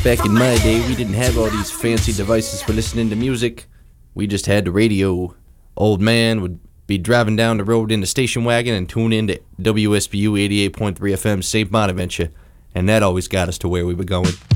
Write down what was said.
Back in my day, we didn't have all these fancy devices for listening to music. We just had the radio. Old man would be driving down the road in the station wagon and tune into WSBU 88.3 FM St. Bonaventure, and that always got us to where we were going.